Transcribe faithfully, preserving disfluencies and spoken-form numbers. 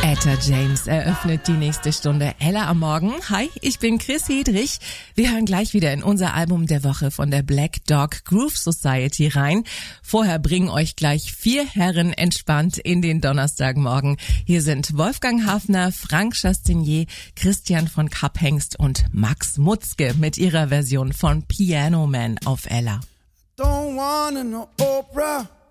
Etta James eröffnet die nächste Stunde Ella am Morgen. Hi, ich bin Chris Hedrich. Wir hören gleich wieder in unser Album der Woche von der Black Dog Groove Society rein. Vorher bringen euch gleich vier Herren entspannt in den Donnerstagmorgen. Hier sind Wolfgang Hafner, Frank Chastenier, Christian von Kapphengst und Max Mutzke mit ihrer Version von Piano Man auf Ella. Don't wanna know Oprah.